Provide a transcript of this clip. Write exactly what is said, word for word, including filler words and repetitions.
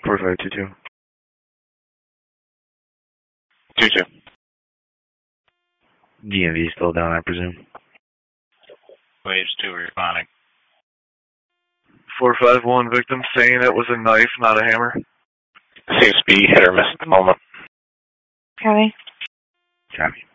four five two two. two two. D M V still down, I presume. Waves two responding. four five one, victim saying it was a knife, not a hammer. Seems to be hit or miss at the moment. Copy. Copy.